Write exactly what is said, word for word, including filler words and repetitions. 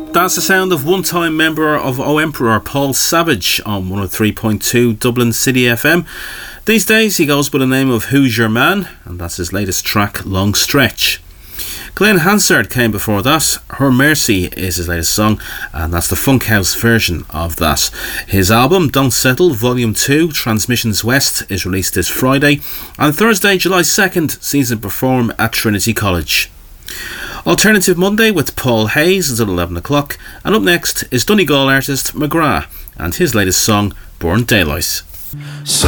That's the sound of one-time member of O Emperor Paul Savage on one oh three point two Dublin City F M. These days he goes by the name of Who's Your Man, and that's his latest track, Long Stretch. Glenn Hansard came before that. Her Mercy is his latest song, and that's the funk house version of that. His album Don't Settle Volume two Transmissions West is released this Friday, and Thursday July second sees him perform at Trinity College. Alternative Monday with Paul Hayes until eleven o'clock, and up next is Donegal artist McGrath and his latest song Born Daylight. So